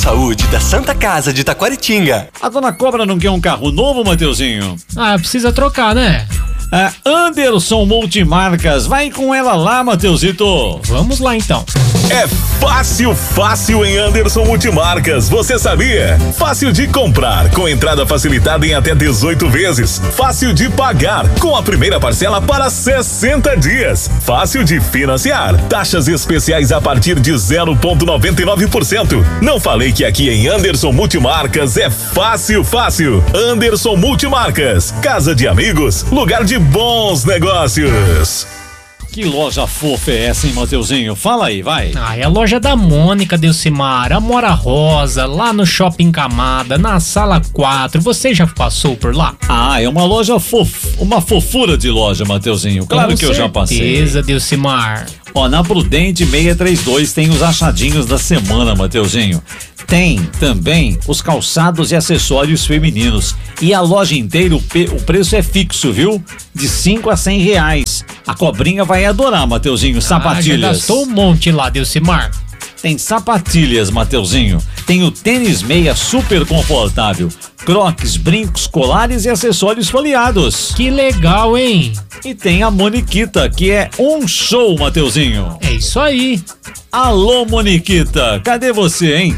Saúde da Santa Casa de Taquaritinga. A dona Cobra não quer um carro novo, Mateuzinho? Ah, precisa trocar, né? Anderson Multimarcas, vai com ela lá, Mateuzito. Vamos lá então. É fácil em Anderson Multimarcas, você sabia? Fácil de comprar, com entrada facilitada em até 18 vezes. Fácil de pagar, com a primeira parcela para 60 dias. Fácil de financiar, taxas especiais a partir de 0,99%. Não falei que aqui em Anderson Multimarcas é fácil. Anderson Multimarcas, casa de amigos, lugar de bons negócios. Que loja fofa é essa, hein, Mateuzinho? Fala aí, vai. É a loja da Mônica, Delcimar, Amora Rosa, lá no Shopping Camada, na sala 4. Você já passou por lá? É uma loja uma fofura de loja, Mateuzinho. Claro que eu já passei. Com certeza, Delcimar. Na Prudente 632 tem os achadinhos da semana, Mateuzinho. Tem também os calçados e acessórios femininos. E a loja inteira, o preço é fixo, viu? De 5 a 100 reais. A Cobrinha vai adorar, Mateuzinho. Sapatilhas. Já gastou um monte lá, Delcimar. Tem sapatilhas, Mateuzinho. Tem o tênis meia super confortável. Crocs, brincos, colares e acessórios folheados. Que legal, hein? E tem a Moniquita, que é um show, Mateuzinho. É isso aí. Alô, Moniquita, cadê você, hein?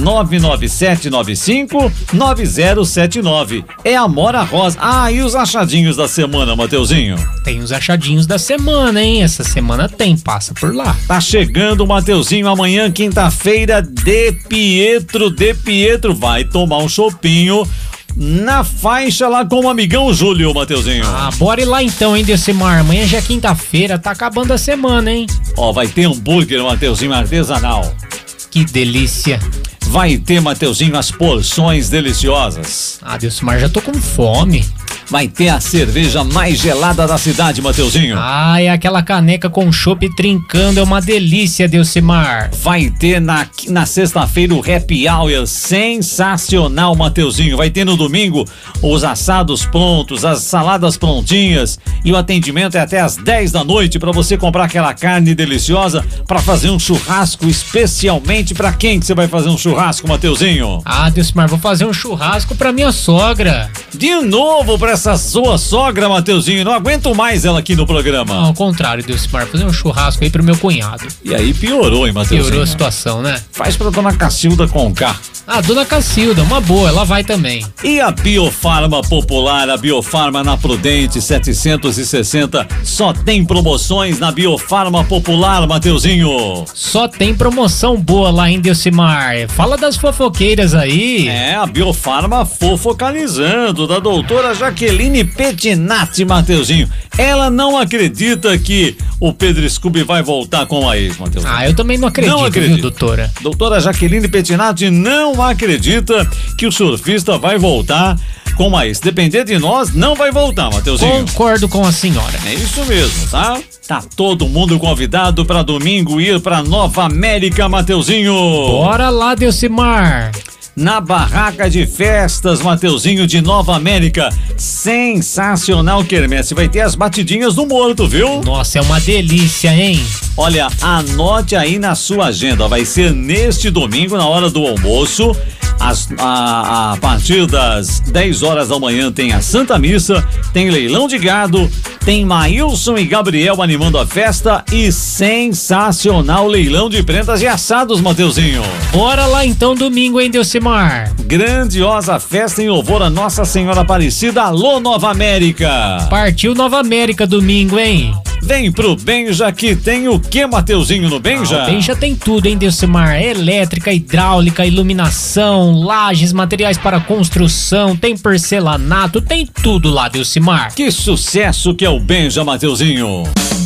99795-9079. É a Amora Rosa. E os achadinhos da semana, Mateuzinho? Tem os achadinhos da semana, hein? Essa semana tem, passa por lá. Tá chegando, Mateuzinho, amanhã, quinta-feira, De Pietro vai tomar um chopinho na faixa lá com o amigão Júlio, Mateuzinho. Bora ir lá então, hein, Delcimar? Amanhã já é quinta-feira, tá acabando a semana, hein? Vai ter hambúrguer, Mateuzinho, artesanal. Que delícia. Vai ter, Mateuzinho, as porções deliciosas. Delcimar, já tô com fome. Vai ter a cerveja mais gelada da cidade, Mateuzinho. É aquela caneca com chopp trincando, é uma delícia, Delcimar. Vai ter na sexta-feira o happy hour sensacional, Mateuzinho. Vai ter no domingo os assados prontos, as saladas prontinhas e o atendimento é até às 10 da noite para você comprar aquela carne deliciosa para fazer um churrasco. Especialmente para quem que você vai fazer um churrasco, Mateuzinho? Delcimar, vou fazer um churrasco para minha sogra. De novo para essa sua sogra, Mateuzinho? Não aguento mais ela aqui no programa. Ao contrário, Delcimar, fazer um churrasco aí pro meu cunhado. E aí piorou, hein, Mateuzinho? Piorou a situação, né? Faz pra dona Cacilda com K. Dona Cacilda, uma boa, ela vai também. E a Biofarma Popular, a Biofarma na Prudente 760, só tem promoções na Biofarma Popular, Mateuzinho. Só tem promoção boa lá em Delcimar. Fala das fofoqueiras aí. A Biofarma fofocalizando, da doutora Jaqueline Pettinati, Mateuzinho. Ela não acredita que o Pedro Scooby vai voltar com a ex, Mateuzinho. Eu também não acredito, viu, doutora? Doutora Jaqueline Pettinati não acredita que o surfista vai voltar com a ex. Depender de nós, não vai voltar, Mateuzinho. Concordo com a senhora. É isso mesmo, tá? Tá todo mundo convidado pra domingo ir pra Nova América, Mateuzinho. Bora lá, Delcimar. Na barraca de festas, Mateuzinho, de Nova América. Sensacional quermesse. Vai ter as batidinhas do morto, viu? Nossa, é uma delícia, hein? Olha, anote aí na sua agenda. Vai ser neste domingo, na hora do almoço. A partir das 10 horas da manhã tem a Santa Missa, tem leilão de gado, tem Maílson e Gabriel animando a festa e sensacional leilão de prendas e assados, Mateuzinho. Bora lá então domingo, hein, Delcimar? Grandiosa festa em louvor a Nossa Senhora Aparecida. Alô, Nova América. Partiu Nova América domingo, hein? Vem pro Benja que tem o que, Mateuzinho, no Benja? O Benja tem tudo, hein, Delcimar? Elétrica, hidráulica, iluminação, lajes, materiais para construção, tem porcelanato, tem tudo lá, Delcimar. Que sucesso que é o Benja, Mateuzinho.